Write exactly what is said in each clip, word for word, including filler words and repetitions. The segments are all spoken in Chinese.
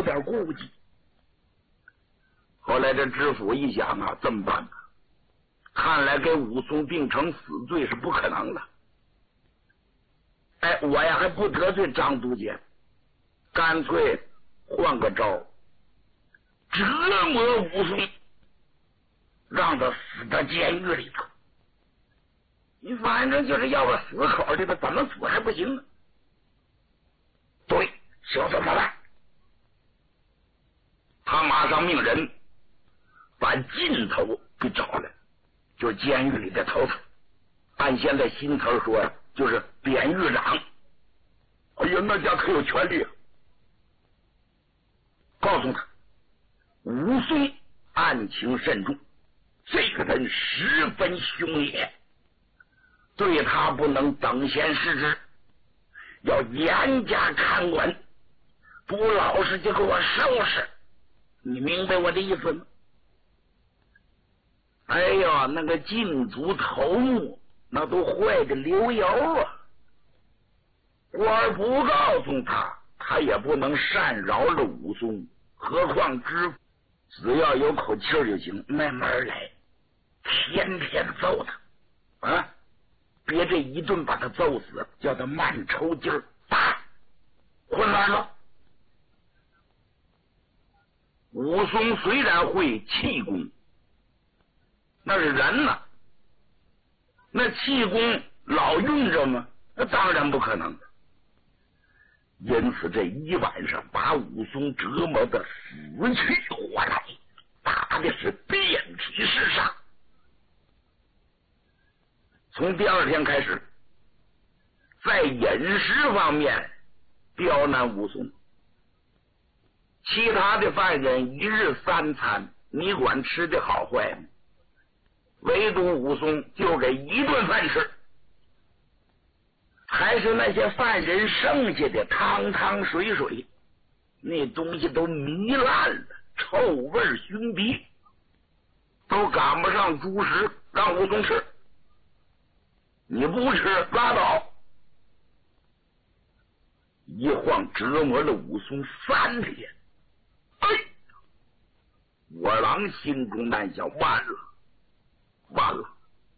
点顾忌。后来这知府一想啊，这么办吧，看来给武松定成死罪是不可能了。哎，我呀还不得罪张督监，干脆换个招，折磨武松，让他死在监狱里头。你反正就是要个死口的，他怎么死还不行呢？对，就这么办。他马上命人把劲头给找来，就是监狱里的头头，按现在新词说呀，就是典狱长。哎呀，那家可有权力啊！告诉他，武松案情慎重，这个人十分凶野，对他不能等闲视之，要严加看管，不老实就给我收拾。你明白我的意思吗？哎呀，那个禁足头目那都坏的流油啊！官不告诉他，他也不能擅饶了武松，何况知府只要有口气就行，慢慢来，天天揍他啊！别这一顿把他揍死，叫他慢抽筋儿，打混乱了。武松虽然会气功，那是人呐，那气功老用着吗？那当然不可能。因此这一晚上把武松折磨的死去活来，打的是遍体是伤。从第二天开始，在饮食方面刁难武松，其他的犯人一日三餐，你管吃的好坏吗？唯独武松就给一顿饭吃，还是那些犯人剩下的汤汤水水，那东西都糜烂了，臭味熏鼻，都赶不上猪食，让武松吃。你不吃拉倒。一晃折磨了武松三天。哎，我郎心中难想，完了完了。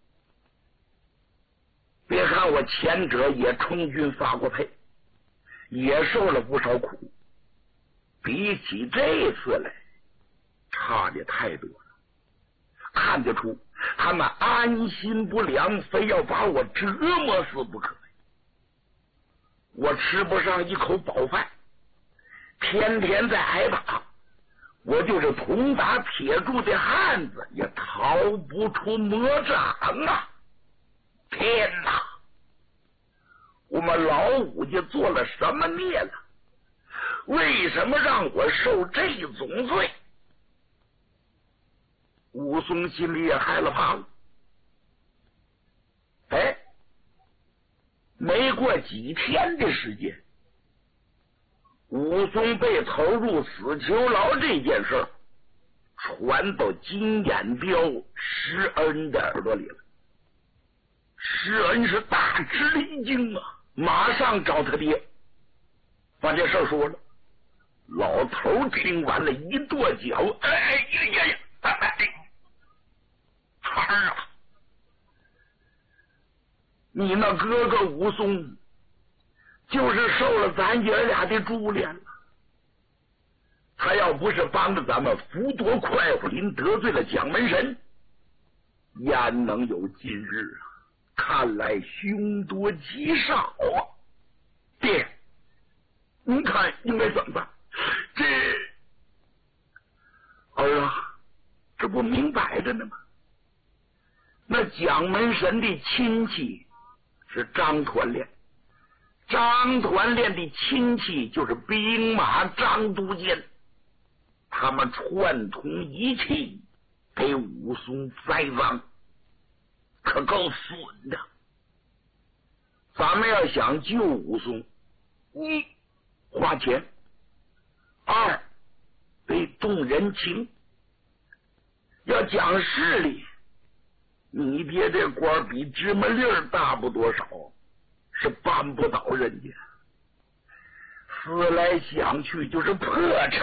别看我前者也充军发过配，也受了不少苦，比起这次来差的太多了。看得出他们安心不良，非要把我折磨死不可。我吃不上一口饱饭，天天在挨打，我就是铜打铁铸的汉子，也逃不出魔掌啊！天哪，我们老武家做了什么孽了？为什么让我受这种罪？武松心里也害了怕了。哎，没过几天的时间，武松被投入死囚牢这件事儿传到金眼彪施恩的耳朵里了。施恩是大吃了一惊啊，马上找他爹把这事儿说了。老头听完了一跺脚，哎呀呀呀，哎哎，孩儿啊，你那哥哥武松就是受了咱爷俩的株连了。他要不是帮着咱们伏夺快活林，得罪了蒋门神，焉能有今日啊？看来凶多吉少啊！爹，您看应该怎么办？这儿啊，这不明摆着呢吗？那蒋门神的亲戚是张团练，张团练的亲戚就是兵马张都监，他们串通一气给武松栽赃，可够损的。咱们要想救武松，一花钱，二得动人情，要讲势力，你爹这官比芝麻粒儿大不多少，是扳不倒人家。思来想去就是破产